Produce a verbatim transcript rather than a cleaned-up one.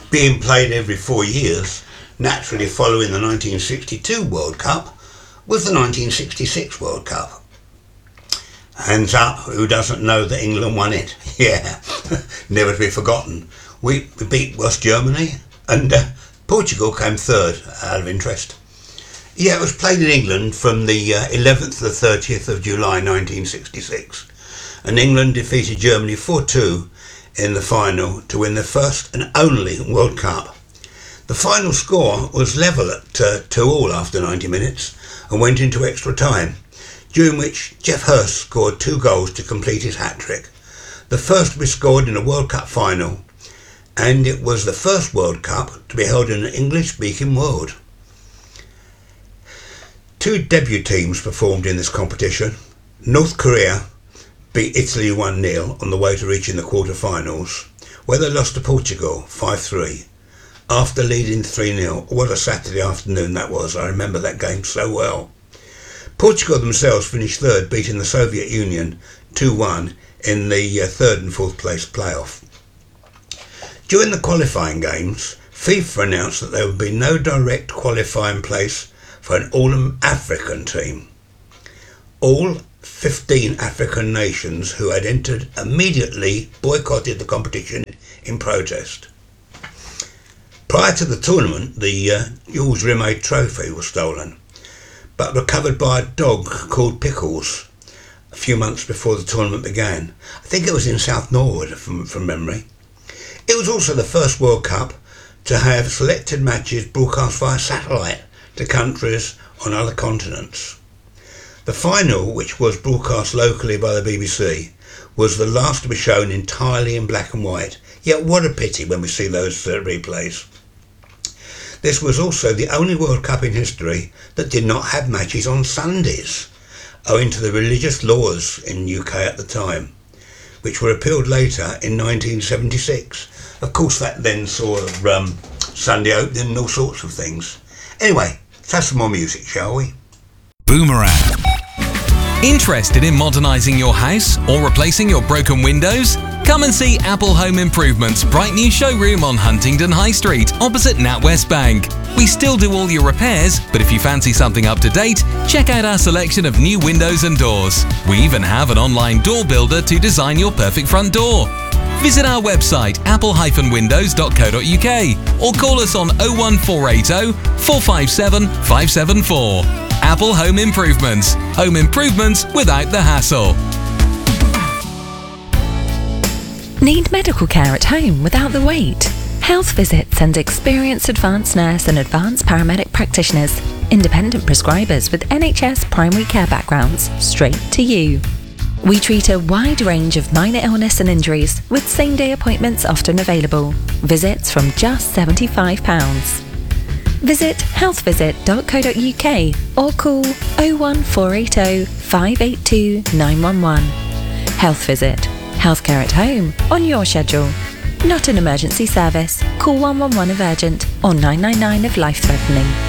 being played every four years, naturally following the nineteen sixty-two World Cup, was the nineteen sixty-six World Cup. Hands up, who doesn't know that England won it? Yeah, never to be forgotten. We, we beat West Germany, and uh, Portugal came third, out of interest. Yeah, it was played in England from the uh, eleventh to the thirtieth of July nineteen sixty-six, and England defeated Germany four two in the final to win their first and only World Cup. The final score was level at uh, two all after ninety minutes and went into extra time, during which Geoff Hurst scored two goals to complete his hat-trick, the first to be scored in a World Cup final, and it was the first World Cup to be held in an English-speaking world. Two debut teams performed in this competition. North Korea beat Italy one nil on the way to reaching the quarter-finals, where they lost to Portugal five three, after leading three nil. What a Saturday afternoon that was. I remember that game so well. Portugal themselves finished third, beating the Soviet Union two one in the uh, third and fourth place playoff. During the qualifying games, FIFA announced that there would be no direct qualifying place for an all-African team. All fifteen African nations who had entered immediately boycotted the competition in protest. Prior to the tournament, the uh, Jules Rimet trophy was stolen, but recovered by a dog called Pickles a few months before the tournament began. I think it was in South Norwood, from, from memory. It was also the first World Cup to have selected matches broadcast via satellite to countries on other continents. The final, which was broadcast locally by the B B C, was the last to be shown entirely in black and white. Yet what a pity when we see those uh, replays. This was also the only World Cup in history that did not have matches on Sundays, owing to the religious laws in U K at the time, which were repealed later in nineteen seventy-six. Of course, that then saw um, Sunday opening and all sorts of things. Anyway, let's have some more music, shall we? Boomerang. Interested in modernising your house or replacing your broken windows? Come and see Apple Home Improvement's bright new showroom on Huntingdon High Street, opposite NatWest Bank. We still do all your repairs, but if you fancy something up to date, check out our selection of new windows and doors. We even have an online door builder to design your perfect front door. Visit our website apple dash windows dot co dot uk or call us on oh one four eight oh, four five seven, five seven four. Apple Home Improvements. Home improvements without the hassle. Need medical care at home without the wait? Health Visit sends experienced advanced nurse and advanced paramedic practitioners, independent prescribers with N H S primary care backgrounds, straight to you. We treat a wide range of minor illness and injuries, with same-day appointments often available. Visits from just seventy-five pounds. Visit health visit dot co dot uk or call oh one four eight oh, five eight two, nine one one. Health Visit. Healthcare at home, on your schedule. Not an emergency service. Call one one one if urgent or nine nine nine if life-threatening.